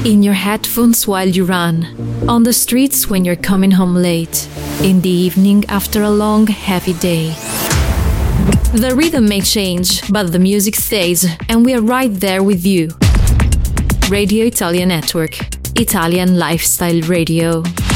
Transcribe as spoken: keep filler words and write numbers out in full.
In your headphones while you run, on the streets when you're coming home late, in the evening after a long, heavy day. The rhythm may change, but the music stays, and we are right there with you. Radio Italia Network, Italian Lifestyle Radio.